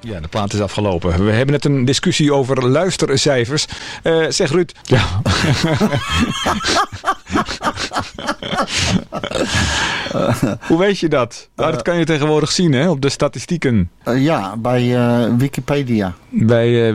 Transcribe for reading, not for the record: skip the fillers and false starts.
Ja, de plaat is afgelopen. We hebben net een discussie over luistercijfers. Zeg Ruud. Ja. Hoe weet je dat? Dat kan je tegenwoordig zien, hè, op de statistieken. Ja, bij Wikipedia. Bij